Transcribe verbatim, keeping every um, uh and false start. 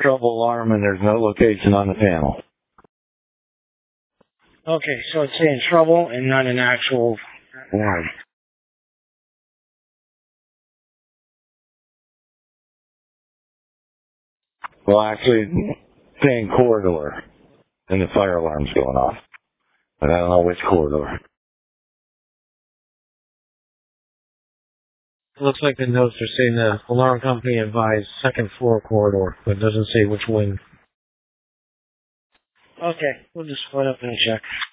trouble alarm and there's no location on the panel. Okay, so it's saying trouble and not an actual alarm. Well, actually, it's saying corridor, and the fire alarm's going off. But I don't know which corridor. It looks like the notes are saying the alarm company advised second floor corridor, but it doesn't say which wing. Okay, we'll just split up and check.